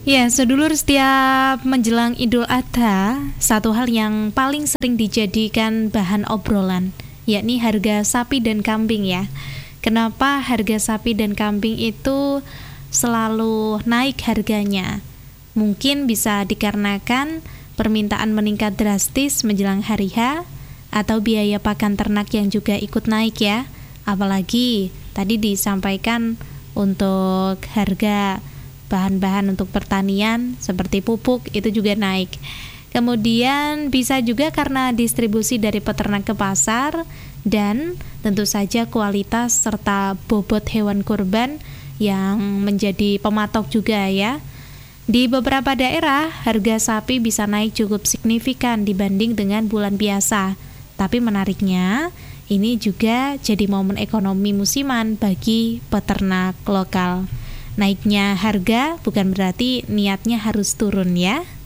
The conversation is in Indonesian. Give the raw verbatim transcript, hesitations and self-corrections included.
Ya, sedulur, setiap menjelang Idul Adha, satu hal yang paling sering dijadikan bahan obrolan, yakni harga sapi dan kambing ya. Kenapa harga sapi dan kambing itu selalu naik harganya? Mungkin bisa dikarenakan permintaan meningkat drastis menjelang hari H, atau biaya pakan ternak yang juga ikut naik ya. Apalagi tadi disampaikan untuk harga bahan-bahan untuk pertanian seperti pupuk itu juga naik. Kemudian bisa juga karena distribusi dari peternak ke pasar, dan tentu saja kualitas serta bobot hewan kurban yang menjadi pematok juga ya. Di beberapa daerah harga sapi bisa naik cukup signifikan dibanding dengan bulan biasa. Tapi menariknya, ini juga jadi momen ekonomi musiman bagi peternak lokal. Naiknya harga bukan berarti niatnya harus turun ya.